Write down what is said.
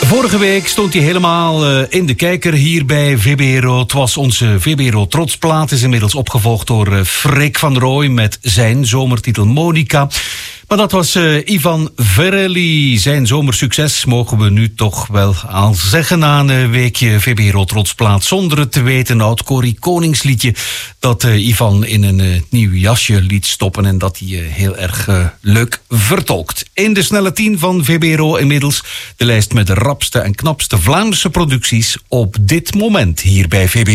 Vorige week stond hij helemaal in de kijker hier bij VBRO. Het was onze VBRO Trotsplaat. Is inmiddels opgevolgd door Freek van Rooij met zijn zomertitel Monica. Maar dat was Ivan Verelli. Zijn zomersucces mogen we nu toch wel al zeggen na een weekje VBRO Trotsplaat. Zonder het te weten, oud Corrie Koningsliedje dat Ivan in een nieuw jasje liet stoppen en dat hij heel erg leuk vertolkt. In de snelle 10 van VBRO inmiddels de lijst met de rapste en knapste Vlaamse producties op dit moment hier bij VBRO.